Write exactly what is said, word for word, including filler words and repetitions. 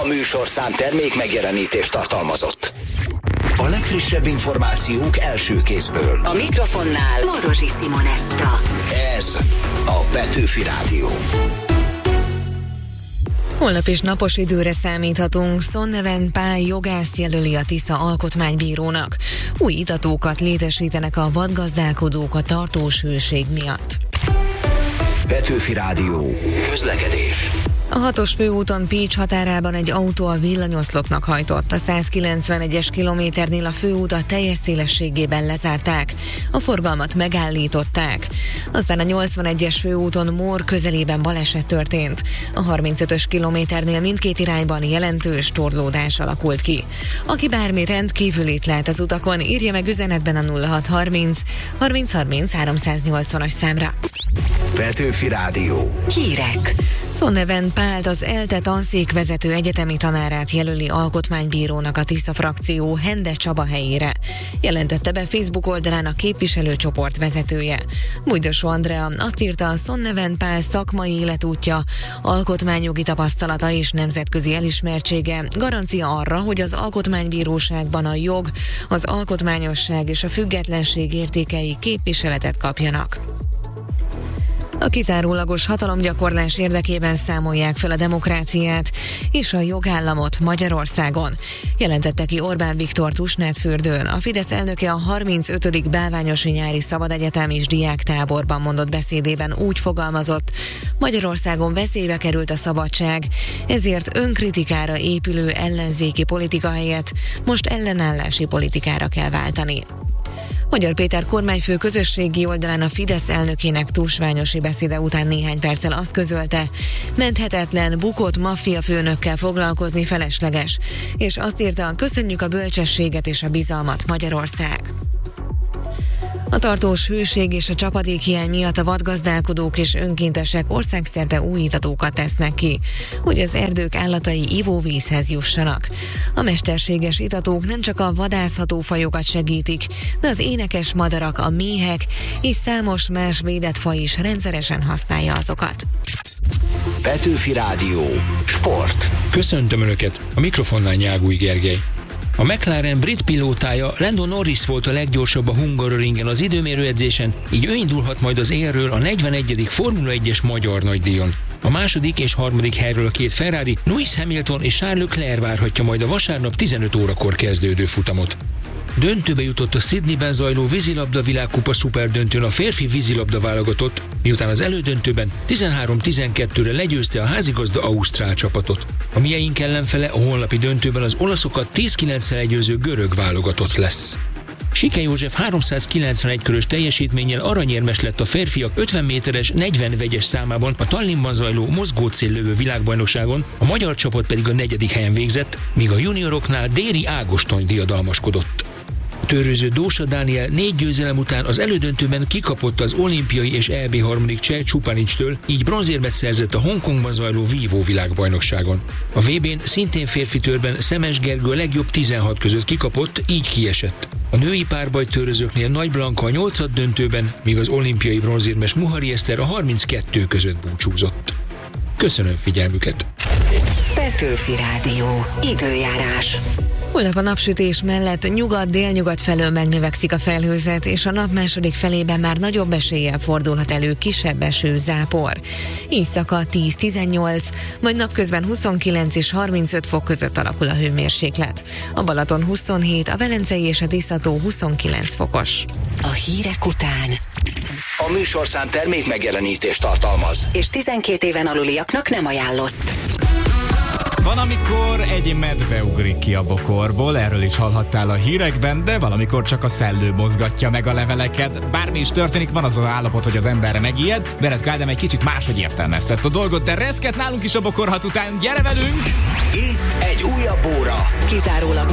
A műsorszám termék megjelenítést tartalmazott. A legfrissebb információk első kézből. A mikrofonnál Morosi Simonetta. Ez a Petőfi Rádió. Holnap is napos időre számíthatunk. Sonneven Pál jogászt jelöli a Tisza alkotmánybírónak. Új itatókat létesítenek a vadgazdálkodók a tartós hőség miatt. Petőfi Rádió. Közlekedés. A hatos főúton Pécs határában egy autó a villanyoszlopnak hajtott. A százkilencvenegyes kilométernél a főútat teljes szélességében lezárták. A forgalmat megállították. Aztán a nyolcvanegyes főúton Mór közelében baleset történt. A harmincötös kilométernél mindkét irányban jelentős torlódás alakult ki. Aki bármi rendkívülit lát az utakon, írja meg üzenetben a nulla hat harminc harminc harminc háromszáznyolcvanas számra. Petőfi Rádió. Hírek. Sonneven Pált, az ELTE tanszékvezető egyetemi tanárát jelöli alkotmánybírónak a Tisza frakció Hende Csaba helyére. Jelentette be Facebook oldalán a képviselőcsoport vezetője. Bújdosó Andrea azt írta, a Sonneven Pál szakmai életútja, alkotmányjogi tapasztalata és nemzetközi elismertsége garancia arra, hogy az alkotmánybíróságban a jog, az alkotmányosság és a függetlenség értékei képviseletet kapjanak. A kizárólagos hatalomgyakorlás érdekében számolják fel a demokráciát és a jogállamot Magyarországon, jelentette ki Orbán Viktor Tusnádfürdőn. A Fidesz elnöke a harmincötödik Bálványosi Nyári Szabadegyetem és diáktáborban mondott beszédében úgy fogalmazott: Magyarországon veszélybe került a szabadság, ezért önkritikára épülő ellenzéki politika helyett most ellenállási politikára kell váltani. Magyar Péter kormányfő közösségi oldalán a Fidesz elnökének tusványosi beszéde után néhány perccel azt közölte, menthetetlen, bukott maffia főnökkel foglalkozni felesleges, és azt írta, köszönjük a bölcsességet és a bizalmat, Magyarország. A tartós hőség és a csapadékhiány miatt a vadgazdálkodók és önkéntesek országszerte új itatókat tesznek ki, hogy az erdők állatai ivóvízhez jussanak. A mesterséges itatók nem csak a vadászható fajokat segítik, de az énekes madarak, a méhek és számos más védett faj is rendszeresen használja azokat. Petőfi Rádió. Sport. Köszöntöm Önöket, a mikrofonnál Nyágúj Gergely. A McLaren brit pilótája Lando Norris volt a leggyorsabb a Hungaroringen az időmérőedzésen, így ő indulhat majd az élről a negyvenegyedik Formula egyes magyar nagydíjon. A második és harmadik helyről a két Ferrari, Lewis Hamilton és Charles Leclerc várhatja majd a vasárnap tizenöt órakor kezdődő futamot. Döntőbe jutott a Sydneyben zajló vízilabda világkupa szuperdöntőn a férfi vízilabda válogatott, miután az elődöntőben tizenhárom tizenkettőre legyőzte a házigazda ausztrál csapatot. A mieink ellenfele a holnapi döntőben az olaszokat tíz kilenccel legyőző görög válogatott lesz. Sike József háromszázkilencvenegy körös teljesítménnyel aranyérmes lett a férfiak ötven méteres negyven vegyes számában a Tallinnban zajló mozgócéllövő világbajnokságon, a magyar csapat pedig a negyedik helyen végzett, míg a junioroknál Déri Ágoston diadalmaskodott. A törőző Dósa Dániel négy győzelem után az elődöntőben kikapott az olimpiai és é bé harmadik cseh Csupanicstől, így bronzérmet szerzett a Hongkongban zajló vívó világbajnokságon. A vé bén szintén férfi törben Szemes Gergő a legjobb tizenhat között kikapott, így kiesett. A női párbajtőrözőknél Nagy Blanka a nyolcad döntőben, míg az olimpiai bronzérmes Muhari Eszter a harminckettő között búcsúzott. Köszönöm figyelmüket! Petőfi Rádió. Időjárás. Holnap a napsütés mellett nyugat-délnyugat felől megnövekszik a felhőzet, és a nap második felében már nagyobb eséllyel fordulhat elő kisebb eső, zápor. Éjszaka tíz-tizennyolc, majd napközben huszonkilenc és harmincöt fok között alakul a hőmérséklet. A Balaton huszonhét, a Velencei és a Tiszató huszonkilenc fokos. A hírek után A műsorszám termék megjelenítést tartalmaz, és tizenkét éven aluliaknak nem ajánlott. Van, amikor egy medve ugrik ki a bokorból, erről is hallhattál a hírekben, de valamikor csak a szellő mozgatja meg a leveleket. Bármi is történik, van az az állapot, hogy az emberre megijed. Beretko Ádám egy kicsit máshogy értelmezte ezt a dolgot, de reszket nálunk is a bokorhat után. Gyere velünk! itt egy újabb óra. Kizárólag